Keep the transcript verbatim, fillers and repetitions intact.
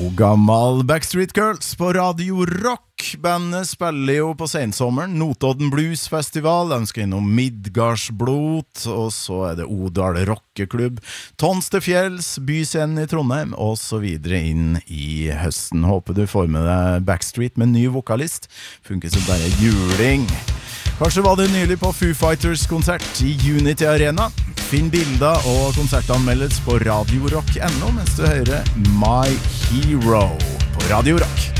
God gammal Backstreet Girls på Radio Rock. Bandet spiller jo på sensommeren Notodden Blues Festival. De skal innom Midgardsblot, og så er det Odal Rockeklubb, Tons til Fjells, Byscenen i Trondheim, og så videre inn i høsten. Håper du får med deg Backstreet med ny vokalist. Funker som bare juling. Kanskje var det nylig på Foo Fighters konsert i Unity Arena. Finn bilder og konsertanmeldelse på radio rock punktum no mens du hører My Hero på Radio Rock.